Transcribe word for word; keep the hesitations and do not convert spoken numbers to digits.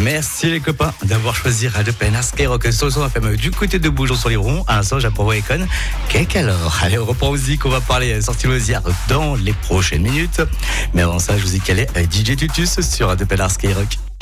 Merci les copains d'avoir choisi Radio P N R Skyrock sur le son F M du côté de Bougeon-sur-Liron. À l'instant, j'apprends Econ. Qu'est-ce alors? Allez, on reprend musique. On va parler sortie loisirs dans les prochaines minutes. Mais avant ça, je vous ai calé D J Tutus sur Radio P N R Skyrock.